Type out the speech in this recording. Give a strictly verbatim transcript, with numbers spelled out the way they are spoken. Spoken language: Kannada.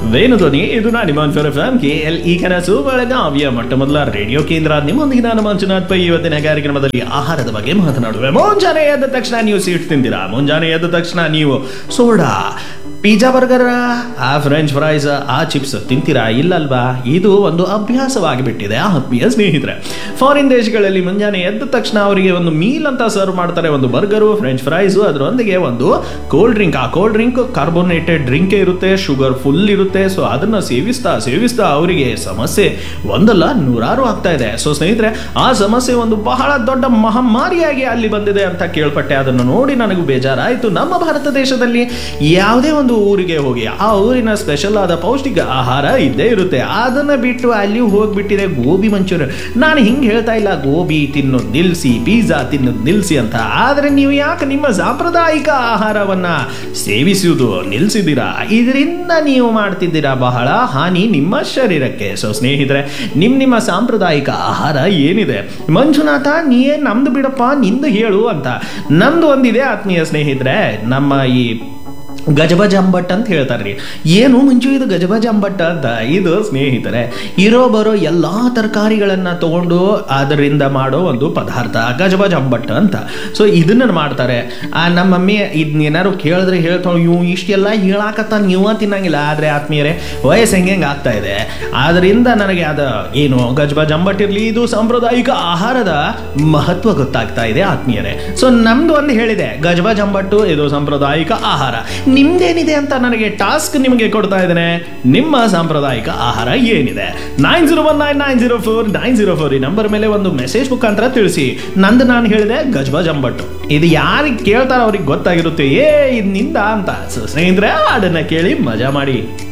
ವೇಣುಧ್ವನಿ ಇದು ನಾನಿಮಾನ್ fur F M K L ಈ ಕನಸು ಬೆಳಗಾವಿಯ ಮೊಟ್ಟ ಮೊದಲ ರೇಡಿಯೋ ಕೇಂದ್ರ. ನಿಮ್ಮೊಂದಿಗೆ ನಾನು ಮಂಜುನಾಥ್ ಪೈ. ಇವತ್ತಿನ ಕಾರ್ಯಕ್ರಮದಲ್ಲಿ ಆಹಾರದ ಬಗ್ಗೆ ಮಾತನಾಡುವೆ. ಮುಂಜಾನೆ ಎದ್ದ ತಕ್ಷಣ ನೀವು ಸ್ವೀಟ್ ತಿಂತೀರಾ? ಮುಂಜಾನೆ ಎದ್ದ ತಕ್ಷಣ ನೀವು ಸೋಡಾ, ಪಿಜ್ಜಾ, ಬರ್ಗರ್, ಆ ಫ್ರೆಂಚ್ ಫ್ರೈಸ್, ಆ ಚಿಪ್ಸ್ ತಿಂತೀರಾ? ಇಲ್ಲಲ್ವಾ? ಇದು ಒಂದು ಅಭ್ಯಾಸವಾಗಿ ಬಿಟ್ಟಿದೆ ಆತ್ಮೀಯ ಸ್ನೇಹಿತರೆ. ಫಾರಿನ್ ದೇಶಗಳಲ್ಲಿ ಮುಂಜಾನೆ ಎದ್ದ ತಕ್ಷಣ ಅವರಿಗೆ ಒಂದು ಮೀಲ್ ಅಂತ ಸರ್ವ್ ಮಾಡ್ತಾರೆ. ಒಂದು ಬರ್ಗರು, ಫ್ರೆಂಚ್ ಫ್ರೈಸು, ಅದರೊಂದಿಗೆ ಒಂದು ಕೋಲ್ಡ್ ಡ್ರಿಂಕ್. ಆ ಕೋಲ್ಡ್ ಡ್ರಿಂಕ್ ಕಾರ್ಬೋನೇಟೆಡ್ ಡ್ರಿಂಕ್ ಇರುತ್ತೆ, ಶುಗರ್ ಫುಲ್ ಇರುತ್ತೆ. ಸೊ ಅದನ್ನ ಸೇವಿಸ್ತಾ ಸೇವಿಸ್ತಾ ಅವರಿಗೆ ಸಮಸ್ಯೆ ಒಂದಲ್ಲ ನೂರಾರು ಆಗ್ತಾ ಇದೆ. ಸೊ ಸ್ನೇಹಿತರೆ, ಆ ಸಮಸ್ಯೆ ಒಂದು ಬಹಳ ದೊಡ್ಡ ಮಹಾಮಾರಿಯಾಗಿ ಅಲ್ಲಿ ಬಂದಿದೆ ಅಂತ ಕೇಳ್ಪಟ್ಟೆ. ಅದನ್ನು ನೋಡಿ ನನಗೂ ಬೇಜಾರಾಯಿತು. ನಮ್ಮ ಭಾರತ ದೇಶದಲ್ಲಿ ಯಾವುದೇ ಒಂದು ಊರಿಗೆ ಹೋಗಿ ಆ ಊರಿನ ಸ್ಪೆಷಲ್ ಆದ ಪೌಷ್ಟಿಕ ಆಹಾರ ಇದ್ದೇ ಇರುತ್ತೆ. ಅದನ್ನ ಬಿಟ್ಟು ಅಲ್ಲಿ ಹೋಗ್ಬಿಟ್ಟಿದೆ ಗೋಬಿ ಮಂಚೂರಿಯನ್. ನಾನು ಹಿಂಗೆ ಹೇಳ್ತಾ ಇಲ್ಲ ಗೋಬಿ ತಿನ್ನೋದು ನಿಲ್ಲಿಸಿ, ಪಿಜ್ಜಾ ತಿನ್ನೋದು ನಿಲ್ಲಿಸಿ ಅಂತ. ಆದರೆ ನೀವು ಯಾಕೆ ನಿಮ್ಮ ಸಾಂಪ್ರದಾಯಿಕ ಆಹಾರವನ್ನ ಸೇವಿಸುವುದು ನಿಲ್ಲಿಸಿದ್ದೀರಾ? ಇದರಿಂದ ನೀವು ಮಾಡ್ತಿದ್ದೀರಾ ಬಹಳ ಹಾನಿ ನಿಮ್ಮ ಶರೀರಕ್ಕೆ. ಸೊ ಸ್ನೇಹಿತರೆ, ನಿಮ್ ನಿಮ್ಮ ಸಾಂಪ್ರದಾಯಿಕ ಆಹಾರ ಏನಿದೆ? ಮಂಜುನಾಥ, ನೀಯೇ ನಮ್ದು ಬಿಡಪ್ಪ, ನಿಂದು ಹೇಳು ಅಂತ. ನಮ್ದು ಒಂದಿದೆ ಆತ್ಮೀಯ ಸ್ನೇಹಿತರೆ, ನಮ್ಮ ಈ ಗಜಬಜ ಅಂಬಟ್ ಅಂತ ಹೇಳ್ತಾರ್ರಿ. ಏನು ಮಂಜು ಇದು ಗಜಬಜ ಅಂಬಟ್ ಅಂತ? ಇದು ಸ್ನೇಹಿತರೆ, ಇರೋ ಬರೋ ಎಲ್ಲಾ ತರಕಾರಿಗಳನ್ನ ತಗೊಂಡು ಅದರಿಂದ ಮಾಡೋ ಒಂದು ಪದಾರ್ಥ ಗಜಬಜ ಅಂಬಟ್ ಅಂತ. ಸೊ ಇದನ್ನ ಮಾಡ್ತಾರೆ. ಆ ನಮ್ಮ ಮಮ್ಮಿ ಇದನ್ನ ಏನಾರು ಕೇಳಿದ್ರೆ ಹೇಳ್ತಾಳೆ, ಇವು ಇಷ್ಟೆಲ್ಲ ಹೇಳಾಕತ್ತ ನೀವು ತಿನ್ನಂಗಿಲ್ಲ. ಆದ್ರೆ ಆತ್ಮೀಯರೇ, ವಯಸ್ಸು ಹೆಂಗೆ ಆಗ್ತಾ ಇದೆ, ಆದ್ರಿಂದ ನನಗೆ ಅದ ಏನು ಗಜಬಜ ಅಂಬಟ್ ಇರ್ಲಿ, ಇದು ಸಾಂಪ್ರದಾಯಿಕ ಆಹಾರದ ಮಹತ್ವ ಗೊತ್ತಾಗ್ತಾ ಇದೆ ಆತ್ಮೀಯರೇ. ಸೊ ನಮ್ದು ಒಂದು ಹೇಳಿದೆ, ಗಜಬಜ ಅಂಬಟ್ಟು ಇದು ಸಾಂಪ್ರದಾಯಿಕ ಆಹಾರ. ನಿಮ್ದೇನಿದೆ ಅಂತ ನನಗೆ ಟಾಸ್ಕ್ ನಿಮಗೆ ಕೊಡ್ತಾ ಇದ್ದೇನೆ. ನಿಮ್ಮ ಸಾಂಪ್ರದಾಯಿಕ ಆಹಾರ ಏನಿದೆ? Nine zero one nine nine zero four nine zero four ಈ ನಂಬರ್ ಮೇಲೆ ಒಂದು ಮೆಸೇಜ್ ಮುಖಾಂತರ ತಿಳಿಸಿ. ನಂದು ನಾನು ಹೇಳಿದೆ ಗಜಬಜ ಅಂಬಟ್ಟು. ಇದು ಯಾರಿಗೆ ಕೇಳ್ತಾರ ಅವ್ರಿಗೆ ಗೊತ್ತಾಗಿರುತ್ತೆ, ಏ ಇದು ನಿಂದ ಅಂತ. ಸ್ನೇಹಿತರೆ, ಅದನ್ನ ಕೇಳಿ ಮಜಾ ಮಾಡಿ.